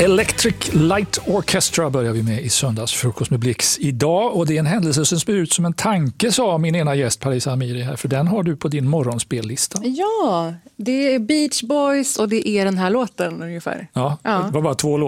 Electric Light Orchestra börjar vi med i söndagsfrukost med Blix idag, och det är en händelse som ser ut som en tanke, sa min ena gäst Parisa Amiri här, för den har du på din morgonspellista. Ja, det är Beach Boys och det är den här låten ungefär. Ja. Det var bara 2 låtar.